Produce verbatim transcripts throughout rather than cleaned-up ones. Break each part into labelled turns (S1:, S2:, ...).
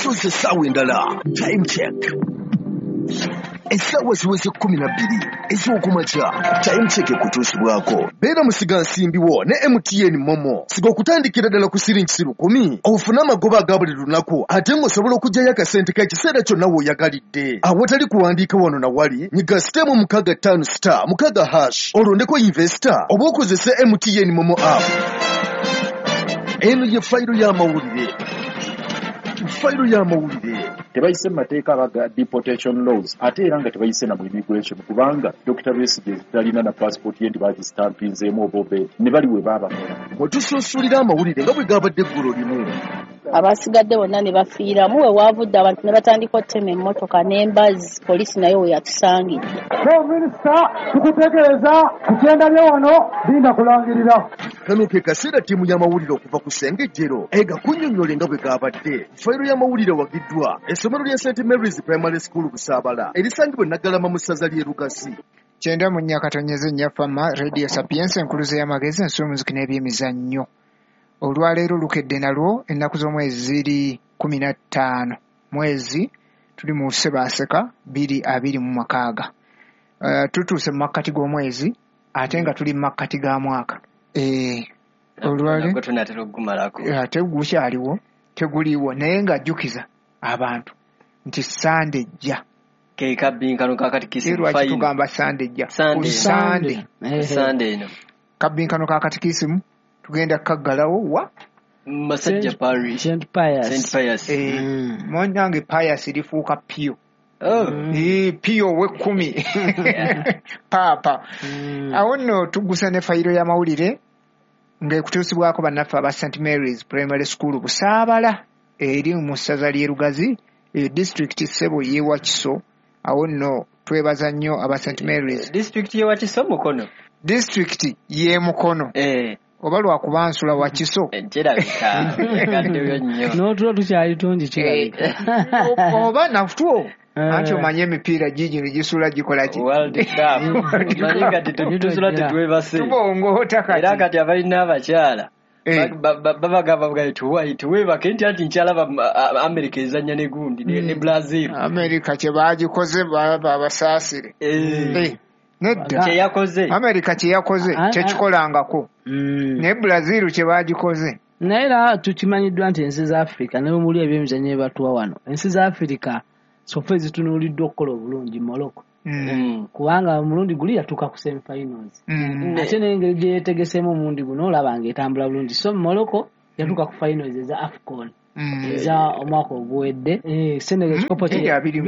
S1: tutuuse essaawa endala. Time check. Essaawa ziweze kumi na bbiri ez'okumakya. Time check ekutuusibwako. Beera musiga nsimbiwo ne M T N Momo. Siga okutandikira ddala ku siringi lukumi ofune amagoba aga buli lunaku ate ng'osobola okuggyayo akasente k'ekiseera kyonna w'oyagalidde. Awatali kuwandiika wano na wali nyiga sitemu mukaga ttaano star mukaga hash olondeko investor oba okozese M T N Momo app. Eno ye fayiro y'amawulire. Fayiro y'amawulire.
S2: Tebayise mateeka abaga deportation laws ate era nga tebayise na mu immigration kubanga Doctor Besigye talina na passport ye ndi bagistampinzeemu obobe ne bali we baabamera.
S1: Bwetususulira amawulire nga bwe gaabadde eggulu limu.
S3: Abasigadde bonna ne bafiiramu we waavudde abantu ne batandika ottema emmotoka n'embazzi poliisi nayo we yatusangidde.
S4: So minisita tukutegereza kukyendabye wano linda kulangirira.
S1: Kano ke kaseera ttiimu y'amawulire okuva ku Sengejjero ega kunnyonnyola nga bwe gaabadde. Fayiro y'amawulire wagiddwa essomero lya Saint Mary's Primary School Busaabala erisangibwa Naggalama mu ssaza ly'e Lukasi.
S5: Kyenda mu nnyakatonyeze nnyafama Radio Sapiens enkuluze y'amagezi ensumuziki n'ebyemizannyo. Olwaleero lukedde nalwo ennaku z'omwezi ziri kumi na ttaano mwezi tuli mu Ssebaaseka bbiri abiri mu makaaga. Uh, tutuuse mu makkati g'omwezi ate nga tuli mu makkati ga mwaka. Eh, olwale
S6: tunatera okugumalako.
S5: Ate gukyaliwo teguliwo naye ng'ajjukiza abantu nti Sande ejja.
S6: Ke kabbinkano kakatikisi
S5: lwaki tugamba Sande ejja? Ku Sande.
S6: Sande eno.
S5: Kabbinkano kakatikisimu tugenda kaggalawo wa
S6: Masajja Parish
S7: Saint Pius.
S6: Saint Pius.
S5: Eh, mm. Mwanyange Pius lifuuka Pio.
S6: Oh.
S5: Eh, Pio we kumi. Papa.
S7: Mm.
S5: Awo nno tugusa ne fayiro y'amawulire ng'ekutuusibwako bannaffe aba Saint Mary's Primary School Busaabala eri mu ssaza ly'e Lugazi e district Ssebo y'e Wakiso. Awo nno twebaza nnyo aba Saint Mary's.
S6: District y'e Wakiso Mukono.
S5: District y'e Mukono.
S6: Eh.
S5: Oba lwakubansula Wakiso.
S6: Kirabika. Kaddeyo nnyo.
S7: N'otulo tukyali tungi kirabika.
S5: Oba nafutwo. Anti omanye emipiira gigi ne gisula gikola ki?
S6: World Cup. Manye kati tusula tetwebase.
S5: Tubongoota kati.
S6: Era kati abalina abakyala. Babagamba bwa tuwai tuwebake nti anti nkyalaba America ezannya ne gundi ne Brazil.
S5: America kye bagikoze baba abasaasire.
S6: Eh.
S5: Nedda.
S6: Kye yakoze.
S5: America kye yakoze kye kikolangako. Ne Brazil kye bagikoze.
S7: Naye era tukimanyiddwa nti ensi za Africa ne muli ebyemizannyo batuwa wano. Ensi za Africa sofa ezitunuuliddwa okukola obulungi Morocco.
S5: Mm.
S7: Kubanga omulundi guli yatuuka ku semi finals. Mm. Ate n'engeri gye yeetegeseemu omulundi guno olaba ng'etambula bulungi. So Morocco yatuuka ku finals eza AFCON.
S5: Mm.
S7: Eza omwaka oguwedde. Eh, Senegal kikopo kye
S5: abiri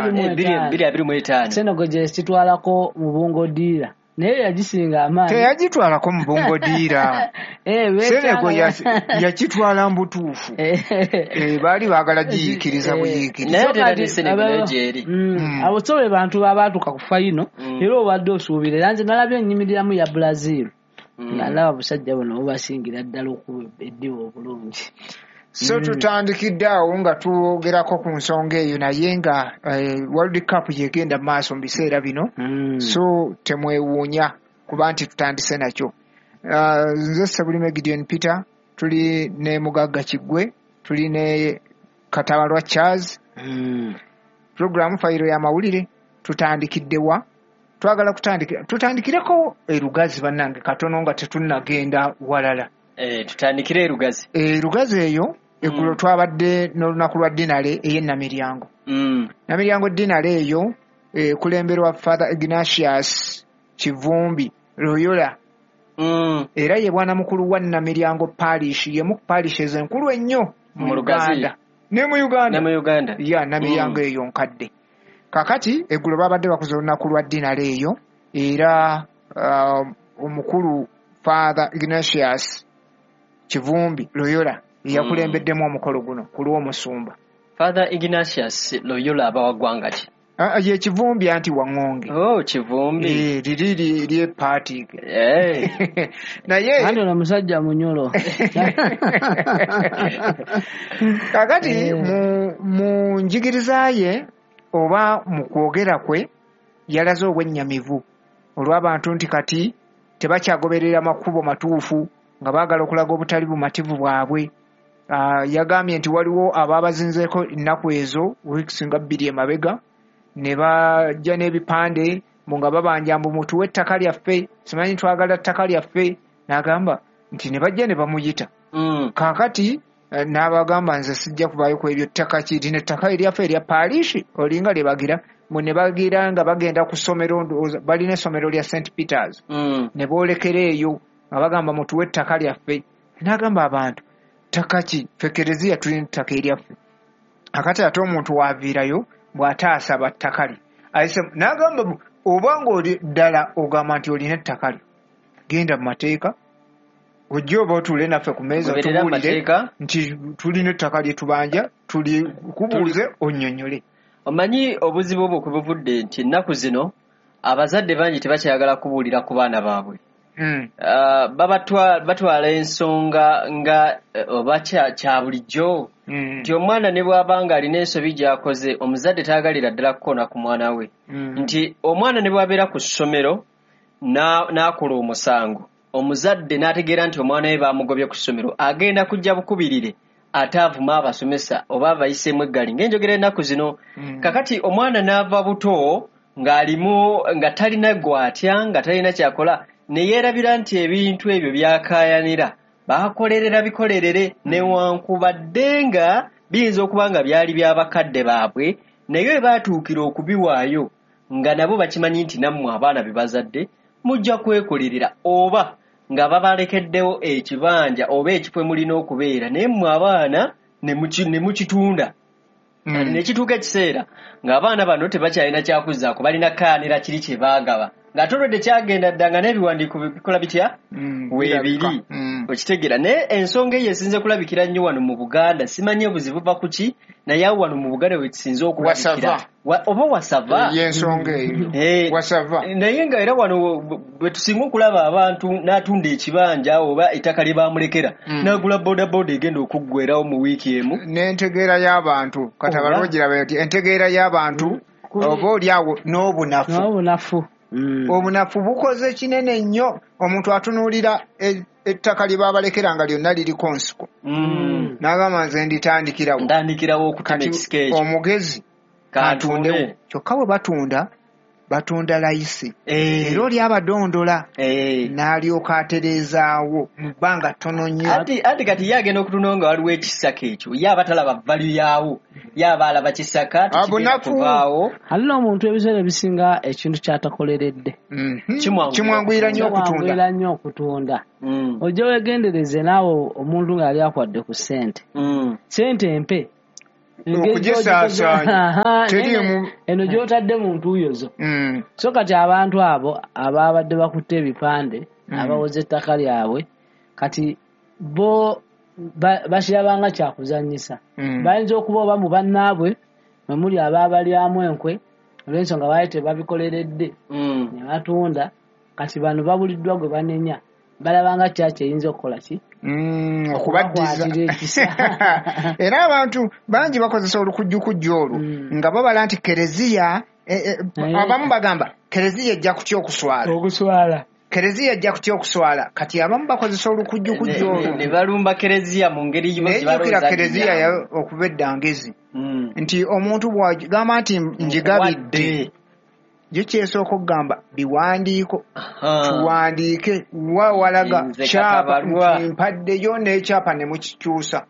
S5: mu etaano.
S7: Senegal gye kitwalako mu bungo ddiira. Naye yagisinga amaanyi.
S5: Teyagitwalako mu bungo ddiira.
S7: Eh,
S5: Senegal yakitwala mu butuufu. Eh, baali baagala giyiikiriza buyiikiriza.
S6: Naye tera Senegal gyeri.
S7: Abo so be bantu babaatuuka ku fayino era obadde osuubira era nze nalabye ennyimiriramu ya Brazil. Nalaba abasajja bano basingira ddala okuba eddiwa obulungi.
S5: So tutandikidde awo nga tuwogerako ku nsonga eyo naye nga World Cup yegenda mu maaso mu biseera bino. So temwewuunya kuba nti tutandise nakyo. Nze Ssebulime Gideon Peter tuli ne Mugagga Kiggwe tuli ne Katabalwa Charles. Programu fayiro y'amawulire tutandikidde wa twagala kutandikira tutandikireko e Lugazi bannange katono nga tetunnagenda walala.
S6: Eh, tutandikire e Lugazi.
S5: E Lugazi eyo eggulo mm. twabadde n'olunaku lwa dinale ey'e Namiryango.
S6: Mm.
S5: Namiryango dinale eyo e, kulemberwa Father Ignatius Kivumbi Loyola.
S6: Mm.
S5: Era ye bwana mukulu wa Namiryango parish ye mu parish ezenkulu ennyo
S6: mu Uganda.
S5: Ne mu Uganda.
S6: Ne mu Uganda.
S5: Ya Namiryango mm. eyo nkadde. Kakati eggulo babadde bakoze olunaku lwa dinale eyo era uh, omukulu Father Ignatius Kivumbi Loyola yakulembeddemu mm. omukolo guno ku lw'omusumba.
S6: Father Ignatius Loyola aba waggwanga ki?
S5: Ah, ye Kivumbi anti Wang'onge.
S6: Oh, Kivumbi.
S5: Eh, liri lye party.
S6: Eh.
S5: Na ye.
S7: Ando na musajja munyolo.
S5: Kakati mu mu njigiriza ye oba mu kwogera kwe yalaze obwennyamivu olw'abantu nti kati tebakyagoberera makubo matuufu nga baagala okulaga obutali bumativu bwabwe uh, yagambye nti waliwo ababazinzeeko ennaku ezo weeks nga bbiri emabega ne bajja n'ebipande mbu nga babanja mbu mutuwe ettaka lyaffe simanyi twagala ttaka lyaffe n'agamba nti ne bajja ne bamuyita mm. kaakati uh, n'abagamba nze sijja kuvaayo ku ebyo ttaka ki lino ettaka eryaffe erya paalishi olinga lyebagira mbu ne bagira nga bagenda ku ssomero balina essomero lya St Peters mm. ne boolekera eyo nga bagamba mutuwe ettaka lyaffe n'agamba abantu ttaka ki ffe kereziya tulina ettaka eryaffe akati ate omuntu waaviirayo bw'ate asaba ttaka lye ayise n'agamba oba ng'oli ddala ogamba nti olina ettaka lyo genda mu mateeka ojja oba otuule naffe ku meeza tubuulire nti tulina ettaka lye tubanja tulikubuuze onnyonnyole.
S6: Omanyi obuzibu obwo kwe buvudde nti ennaku zino abazadde bangi tebakyayagala kubuulira ku baana baabwe. Mm. Uh, batwala ensonga nga oba kya bulijjo nti mm. omwana ne bw'abanga alina ensobi gy'akoze omuzadde taagalira ddala kukoona ku mwana we mm. nti omwana ne bw'abeera ku ssomero n'akola omusango omuzadde n'ategeera nti omwana we baamugobye ku ssomero agenda kujja bukubirire ate avuma abasomesa oba abayiseemu eggali ng'enjogera ennaku zino mm. kakati omwana n'ava buto ng'alimu nga talina gwatya nga talina kyakola ne yeerabira nti ebintu ebyo byakaayanira baakolerera bikolerere newankubadde nga biyinza okuba nga byali by'abakadde baabwe naye bwe baatuukira okubiwaayo nga nabo bakimanyi nti nammwe abaana be bazadde mujja kwekolerera oba nga babalekeddewo ekibanja oba ekifo mulina okubeera naye mmwe abaana ne mukitunda mm. nekituuka ekiseera ng'abaana bano tebakyalina kyakuzzaako balina kaanira kiri kye baagaba ng'ate olwedde kyagenda ddanga n'ebiwandiiko bikola bitya mm, weebiri mm. okitegeera naye ensonga eyo esinze kulabikira nnyo wano mu Buganda simanyi obuzibu buva ku ki naye awo wano mu Buganda we kisinze okulabikira oba wasava
S5: y'ensonga eyo wasava
S6: naye nga era wano bwe tusinga okulaba abantu n'atunda ekibanja oba ettaka lye baamulekera mm. n'agula bodaboda egenda okuggwerawo mu wiiki emu
S5: n'entegeera y'abantu kati abalala ogiraba nti entegeera y'abantu oba oli awo n'obunafu
S7: n'obunafu Mm.
S5: obunafu bukoze kinene nnyo omuntu atunuulira ettaka lye baabalekera nga lyonna liriko nsiko
S6: mm.
S5: n'agamba nze nditandikirawo
S6: ndandikirawo okutema ekisikeekyo
S5: omugezi atundewo kyokka bwe batunda batunda layisi
S6: eh.
S5: era oli abadondola
S6: eh.
S5: n'alyoka atereezaawo mu bbanga ttono nnyo
S6: anti kati ye agenda okutundawo nga waliwo ekisaka ekyo ye abatalaba valu yaawo ye aba alaba kisaka tikivaawo
S7: ali n'omuntu ebiseera ebisinga ekintu kyatakoleredde
S5: kimwanguyira
S7: nnyo okutunda ojja weegendereze naawe omuntu ng'ali akwadde ku ssente ssente empe
S5: okugisaasaanya terimu
S7: eno gy'otadde mu ntuuyo zo so kati abantu abo abaabadde bakutte ebipande abawoza ettaka lyabwe kati bo bakirabanga kyakuzannyisa bayinza okuba oba mu bannaabwe mwe muli abaabalyamu enkwe olw'ensonga baali tebabikoleredde ne batunda kati bano babuliddwa gwe banenya balabanga kyaki eyinza okukola ki
S5: okubaddiza era abantu bangi bakozesa olukujjukujja olwo nga babala nti kereziya abamu bagamba kereziya ejja kutya okuswala
S7: okuswala
S5: kereziya ejja kutya okuswala kati abamu bakozesa olukujjukujja olwo
S6: ne balumba kereziya mu ngeri
S5: yibajjukira kereziya okuba eddangezi nti omuntu bw'agamba nti njigabidde yo kyesooka okugamba biwandiiko tuwandiike wa walaga kyapa mpaddeyo n'ekyapa ne mukikyusa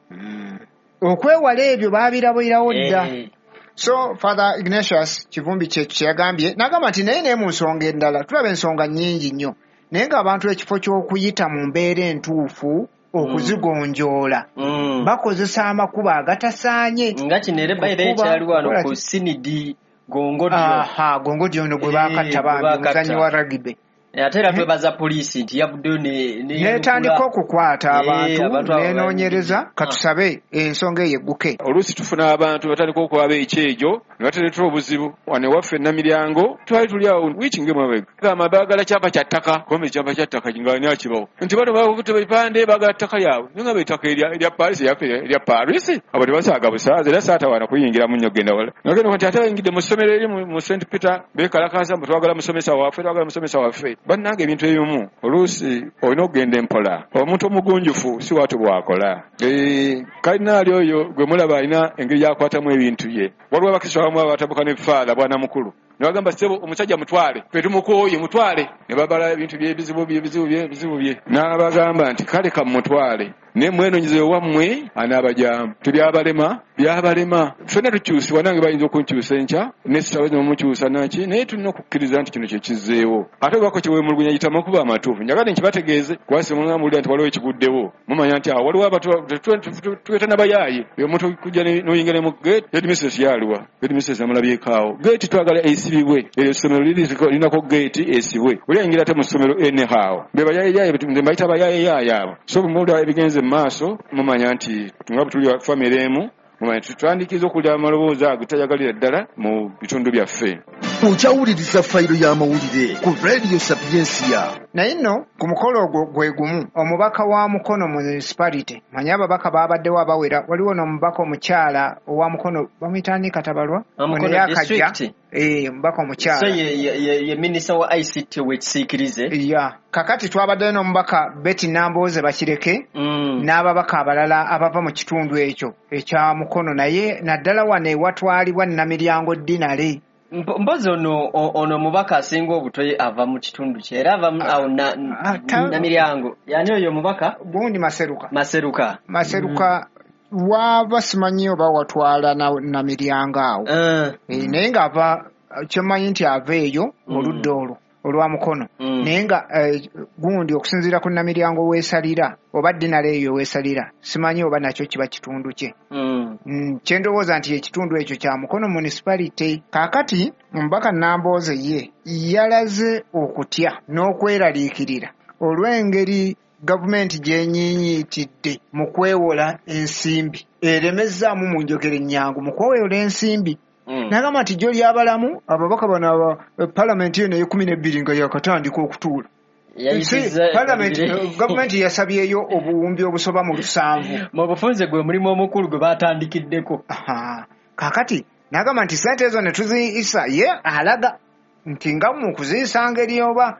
S5: okwewala ebyo baabirabirawo dda so Father Ignatius Kivumbi kye kyeyagambye n'agamba nti naye naye mu nsonga endala tulaba ensonga nnyingi nnyo naye ng'abantu ekifo ky'okuyita mu mbeera entuufu okuzigonjoola bakozesa amakubo agatasaanye
S6: nga kino era bayira ekyali wano ku sinidi gongodio
S5: aha gongodio ono gwe bakatta bambi muzanyi wa rugby
S6: ate era twebaza poliisi nti yabuddeyo
S5: netandika okukwata abantu nenoonyereza katusabe ensonga eyo egguke
S8: oluusi tufuna abantu batandika okwaba ekyejo ne batuleetera obuzibu wane waffe namiryango twali tuli awo wiiki ngemabega gamba baagala kyapa kya ttaka kombe kyapa kya ttaka ngani akibawo nti bano bakuteba ebipande baagala ttaka lyabwe naye nga bettaka erya paris yaffe erya paris abo tebasaaga busaazi era saatawaana kuyingira mu nnyo genda wala nagenda nti ate bayingidde mu ssomero eri mu st peter beekalakaasa mbu twagala musomesa waffe twagala musomesa waffe bannange ebintu ebimu oluusi olina okugenda empola omuntu omugunjufu si watu bwakola kalinaali oyo gwe mulaba alina engeri yakwatamu ebintu ye waliwo abakristo abamu abatabuka n'ebifaala bwana mukulu ne bagamba sebo omusajja mutwale petumukoye mutwale ne babala ebintu bye bizibu bye bizibu bye bizibu bye n'abagamba nti kale kamutwale ne mwenonyeze wammwe anaabajamu tebyabalema byabalema ffenna tukyusibwa nange bayinza okunkyusa enkya nesitaweza mumukyusa naki naye tulina okukkiriza nti kino kyekizzeewo ate obako kyewemulugunya yitamu okuba amatuufu njagala nkibategeeze kwasi muŋamulira nti waliwo ekiguddewo mumanya nti awo waliwo abatuweta nabayaaye omuntu kujja noyinga ne mu geeti headmistress yaluwa headmistress amulabyekaawo geeti twagala esibibwe eryo essomero lirinako geeti esibwe oli ayingira ate mu ssomero enehaawo be bayayeyaye nze mbayita bayayeyaye abo so bumulira ebigenze mu maaso mumanya nti nga butuli famire emu mumanya tutwandikiza okulya amaloboozi ago tayagalira ddala mu bitundu byaffe.
S1: Okyawuliriza fayiro y'amawulire ku Radio Sapiensia.
S5: Naye nno ku mukolo ogwo gwe gumu omubaka wa Mukono municipality manya ababaka baabaddewo abawera waliwo n'omubaka omukyala owa Mukono bamuyitani Katabalwa ono yakajja eh mbaka omukyala
S6: so ye ye, ye minister wa I C T wekisiikirize
S5: ya kakati twabadde n'omubaka Betty Namboze Bakireke
S6: mm.
S5: n'ababaka abalala abava mu kitundu ekyo ekya Mukono naye naddala wane ewatwalibwa Namiryango Dinale
S6: mbozi ono ono mubaka asinga obutoye ava mu kitundu kye era ava awo na Namiryango yani oyo mubaka
S5: gundi Maseruka
S6: Maseruka
S5: Maseruka mm. wava simanyi oba watwala na Namiryango awo
S6: uh.
S5: e, naye nga ava kyomanyi nti ava eyo mu ludda olwo olwa Mukono
S6: mm.
S5: naye nga uh, gundi okusinziira ku Namiryango weesalira oba Dinale eyo weesalira simanyi oba nakyo kiba kitundu kye
S6: mm.
S5: mm, kyendowooza nti ekitundu ekyo kya Mukono municipality kaakati omubaka Namboze ye yalaze okutya n'okweraliikirira olw'engeri gavumenti gyenyiinyiitidde mu kwewola ensimbi eremezzaamu mu njogera ennyangu mu kwewola ensimbi
S6: mm.
S5: nagamba nti jjo lyabalamu ababaka bano aba palamenti eno ey'ekumi n'ebbiri nga yakatandika okutuula gavumenti yasabyeyo obuwumbi obusoba mu lusanvu
S6: mu bufunze gwe mulimu omukulu gwe batandikiddeko
S5: kaakati nagamba nti sente ezo ne tuziyisa ye alaga nti nga mu kuziyisa ngeri oba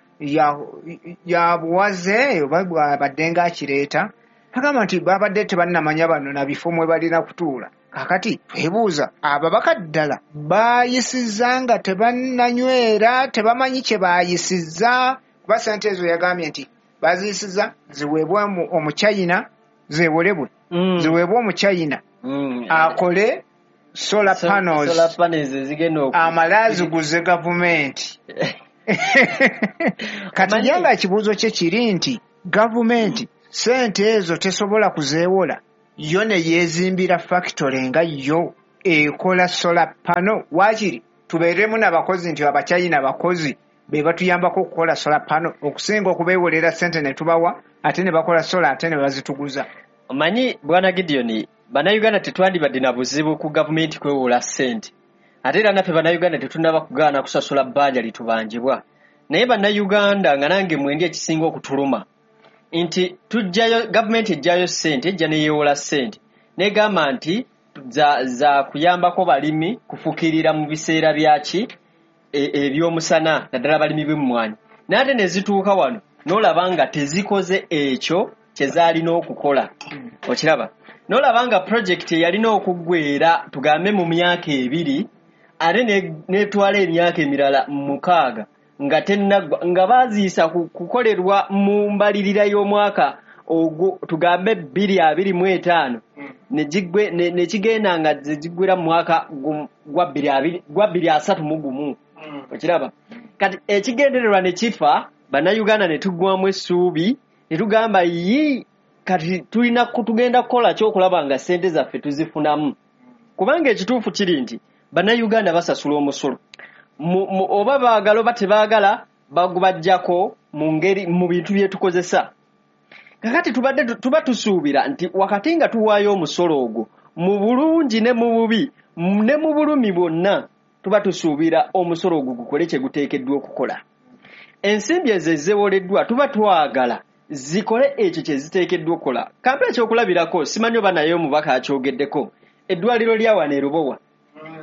S5: yabuwaze oba bwabadde ng'akireeta nagamba nti babadde tebannamanya bano na bifo mwe balina kutuula kakati twebuuza ababaka ddala baayisizza nga tebannanywera tebamanyi kye baayisizza kuba sente ezo yagambye nti baziyisizza ziweebwe omuchina zeewolebwe
S6: mm.
S5: ziweebwe omuchina
S6: mm.
S5: akole solar
S6: so,
S5: panels,
S6: solar panels zigenda
S5: amala aziguze gavumenti kati yanga ekibuuzo kye kiri nti gavumenti sente ezo tesobola kuzeewola yo ne yeezimbira factory nga yo ekola solar panel waakiri tubeeremu n'abakozi nti abachina bakozi be batuyambako okukola solar panel okusinga okubeewolera sente ne tubawa ate ne bakola solar ate ne bazituguza.
S6: Omanyi bwana Gideon bannayuganda tetwandibadde na buzibu ku gavumenti kwewola ssente ate era naffe bannayuganda tetunaba kugaana kusasula bbanja litubanjibwa naye bannayuganda nga nange mwendi ekisinga okutuluma nti tujjayo gavumenti ejjayo ssente ejja neyeewola ssente negamba nti za, za kuyambako balimi kufukirira mu biseera byaki ebyomusana naddala balimi b'emmwanyi naye ate ne zituuka wano n'olaba nga tezikoze ekyo kye zaalina okukola okiraba n'olaba nga pulojekiti eyalina okuggwera tugambe mu myaka ebiri ate n'etwala emyaka emirala mukaaga nga tennaggwa nga baaziyisa kukolerwa mu mbalirira y'omwaka ogwo tugambe bbiri abiri mu etaano ne kigenda nga ziggwera mu mwaka gwa bbiri asatu mu gumu okiraba kati ekigendererwa ne kifa bannayuganda ne tuggwamu essuubi ne tugamba yi kati tulina kutugenda kukola kyokulaba nga ssente zaffe tuzifunamu kubanga ekituufu kiri nti bannayuganda basasula omusolo oba baagala oba tebaagala bagubajjako mu ngeri mu bintu bye tukozesa kakati tubadde tuba tusuubira nti wakati nga tuwaayo omusolo ogwo mu bulungi ne mu bubi ne mu bulumi bwonna tuba tusuubira omusolo ogwo gukole kye guteekeddwa okukola ensimbi ezo ezeewoleddwa tuba twagala zikole ekyo kye ziteekeddwa okukola kampe ekyokulabirako simanyi oba naye omubaka akyogeddeko eddwaliro lya wano e Lubowa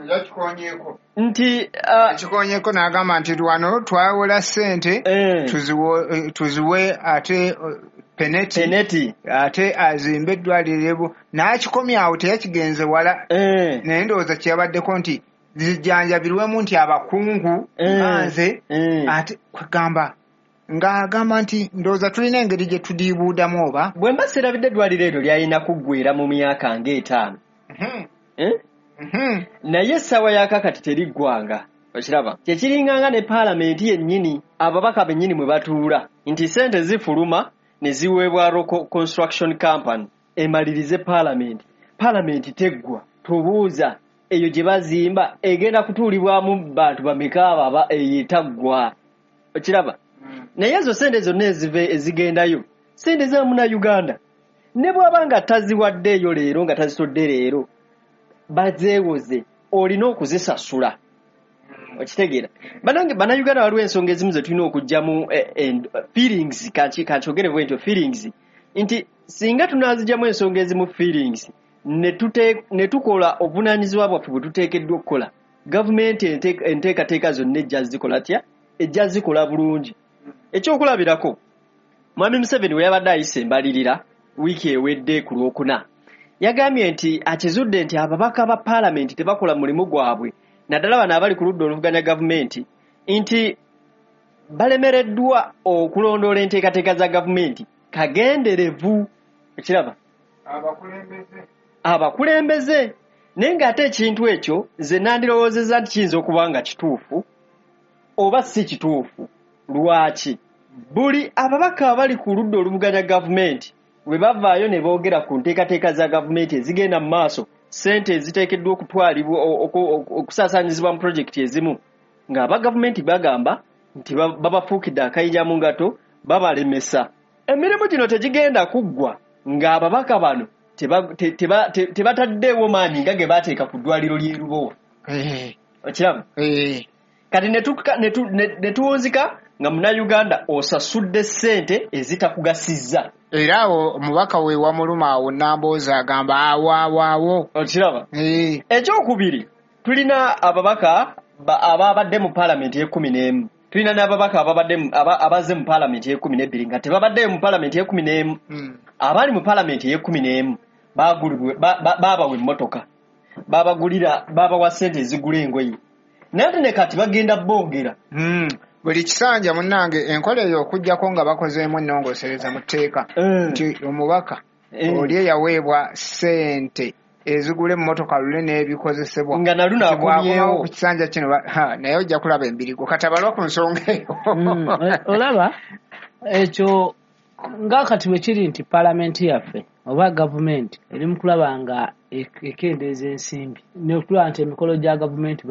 S5: yakikonyeeko
S6: nti
S5: yakikonyeeko n'agamba nti wano twawola ssente tuziwe ate peneti
S6: peneti
S5: ate azimbe eddwaliro n'akikomya awo teyakigenze wala naye ndowooza kyeyabaddeko nti zijjanjabirwemu nti abakungu nze ate kwegamba ng'agamba nti ndowooza tulina engeri gye tudiibuudamu oba
S6: bwe mba serabidde eddwaliro eryo lyalina kuggwera mu myaka ng'etaano naye essaawa yakakati teriggwanga okiraba kyekiringanga ne paalamenti yennyini ababaka bennyini mwe batuula nti ssente zifuluma ne ziweebwa Local Construction Company emalirize paalamenti paalamenti teggwa tubuuza eyo gye bazimba egenda kutuulibwamu bantu bameka abo eyetaggwa okiraba naye ezo ssente zonna ezigendayo ssente za Munnayuganda ne bw'aba nga taziwaddeeyo leero nga tazitodde leero bazeewoze olina okuzisasula okitegeera banange Bannayuganda waliwo ensonga ezimu ze tulina okugyamu feelings kankyogere bwe ntyo feelings nti singa tunaazigyamu ensonga ezimu feelings ne tukola obuvunaanyizibwa bwaffe bwe tuteekeddwa okukola gavumenti enteekateeka zonna ejja zikola tya ejja zikola bulungi ekyokulabirako Mwami Museveni we yabadde ayisa embalirira wiiki ewedde ku Lwokuna yagambye nti akizudde nti ababaka ba paalamenti tebakola mulimu gwabwe naddala bano abali ku ludda oluvuganya gavumenti nti balemereddwa okulondoola enteekateeka za gavumenti kagenderevu ekiraba
S5: abakulembeze
S6: abakulembeze naye ng'ate ekintu ekyo ze nandirowoozezza nti kiyinza okuba nga kituufu oba si kituufu lwaki buli ababaka abali ku ludda oluvuganya gavumenti bwe bavaayo ne boogera ku nteekateeka za gavumenti ezigenda mu maaso ssente eziteekeddwa okutwalibwa okusaasaanyizibwa mu pulojekiti ezimu ng'aba gavumenti bagamba nti babafuukidde akayinja mu ngato babalemesa emirimu gino tegigenda kuggwa ng'ababaka bano tebataddeewo maanyi nga ge baateeka ku ddwaliro ly'e Lubowa okiraba kati ne tuwunzika nga Munnayuganda osasudde ssente ezitakugasizza
S5: era awo omubaka we wamuluma awo Nambooza agamba awaawaawo
S6: okiraba ekyokubiri tulina ababaka ababadde mu paalamenti y'ekkumi n'emu tulina n'ababaka abazze mu paalamenti y'ekkumi n'ebbiri nga tebabaddeyo mu paalamenti y'ekkumi n'emu abali mu paalamenti y'ekkumi n'emu baabawa emmotoka baabagulira baabawa ssente ezigula engoye naye ne kati bagenda boogera
S5: buli kisanja munnange enkola eyo okuggyako nga bakozeemu ennongoosereza mu tteeka nti omubaka oli eyaweebwa ssente ezigula emmotoka lule n'ebikozesebwa
S6: nga nalunakumyewo
S5: ku kisanja kino naye ojja kulaba embirigo kati abalwa ku nsonga eyo
S7: olaba ekyo nga kati bwe kiri nti paalamenti yaffe oba gavumenti eri mu kulaba nga ekendeeza ensimbi n'okulaba nti emikolo gya gavumenti